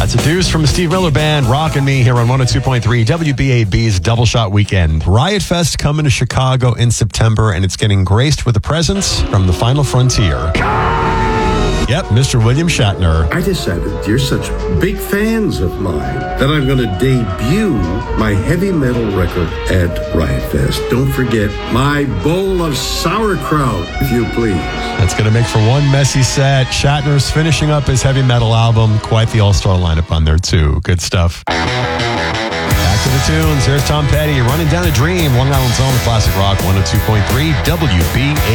That's a deuce from the Steve Miller Band, Rockin' Me here on 102.3 WBAB's Double Shot Weekend. Riot Fest coming to Chicago in September, and it's getting graced with a presence from the Final Frontier. Yep, Mr. William Shatner. I decided you're such big fans of mine that I'm going to debut my heavy metal record at Riot Fest. Don't forget my bowl of sauerkraut, if you please. That's going to make for one messy set. Shatner's finishing up his heavy metal album. Quite the all-star lineup on there, too. Good stuff. Back to the tunes. Here's Tom Petty, Running Down a Dream, Long Island's own classic rock, 102.3 WBA.